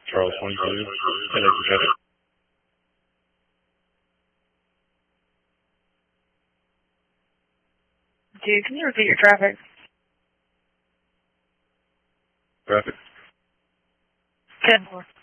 Charles 22, 10 acre traffic. Dude, can you repeat your traffic? Traffic. 10-4.